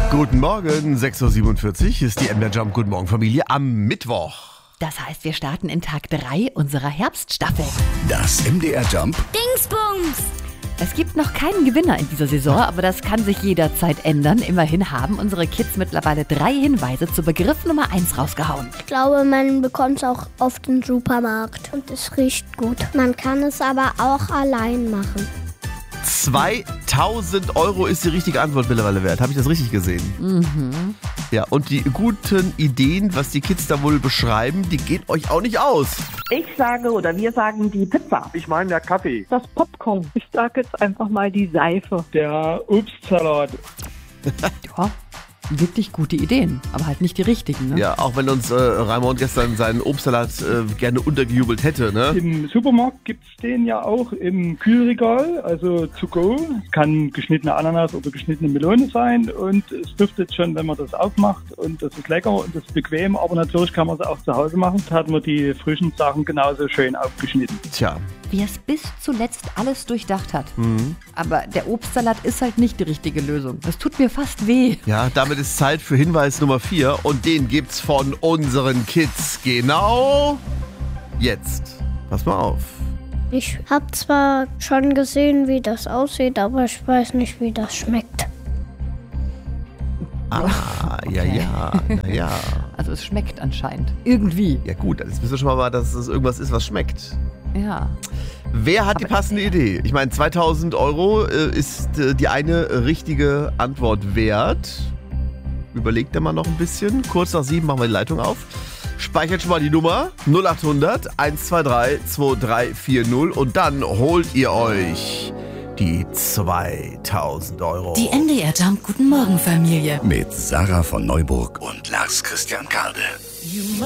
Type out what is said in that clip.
Guten Morgen, 6.47 Uhr ist die MDR Jump. Guten Morgen, Familie, am Mittwoch. Das heißt, wir starten in Tag 3 unserer Herbststaffel. Das MDR Jump Dingsbums! Es gibt noch keinen Gewinner in dieser Saison, aber das kann sich jederzeit ändern. Immerhin haben unsere Kids mittlerweile 3 Hinweise zu Begriff Nummer 1 rausgehauen. Ich glaube, man bekommt es auch auf den Supermarkt und es riecht gut. Man kann es aber auch allein machen. 2.000 € ist die richtige Antwort mittlerweile wert. Habe ich das richtig gesehen? Mhm. Ja, und die guten Ideen, was die Kids da wohl beschreiben, die gehen euch auch nicht aus. Ich sage oder wir sagen die Pizza. Ich meine der Kaffee. Das Popcorn. Ich sage jetzt einfach mal die Seife. Der Obstsalat. Ja, wirklich gute Ideen, aber halt nicht die richtigen, ne? Ja, auch wenn uns Raimund gestern seinen Obstsalat gerne untergejubelt hätte, ne? Im Supermarkt gibt es den ja auch im Kühlregal, also to go. Es kann geschnittene Ananas oder geschnittene Melone sein und es duftet schon, wenn man das aufmacht und das ist lecker und das ist bequem, aber natürlich kann man es auch zu Hause machen. Da hat man die frischen Sachen genauso schön aufgeschnitten. Tja, Wie es bis zuletzt alles durchdacht hat. Mhm. Aber der Obstsalat ist halt nicht die richtige Lösung. Das tut mir fast weh. ja, damit ist Zeit für Hinweis Nummer 4 und den gibt's von unseren Kids genau jetzt. Pass mal auf. Ich habe zwar schon gesehen, wie das aussieht, aber ich weiß nicht, wie das schmeckt. Ah, ja, naja. Also es schmeckt anscheinend. Irgendwie. Ja gut, jetzt wissen wir schon mal, dass es irgendwas ist, was schmeckt. Ja. Wer hat die Aber passende Idee? Ich meine, 2.000 € ist die eine richtige Antwort wert. Überlegt ihr mal noch ein bisschen. Kurz nach 7 machen wir die Leitung auf. Speichert schon mal die Nummer 0800 123 2340 und dann holt ihr euch die 2.000 €. Die MDR Jump Guten Morgen Familie. mit Sarah von Neuburg und Lars Christian Kade.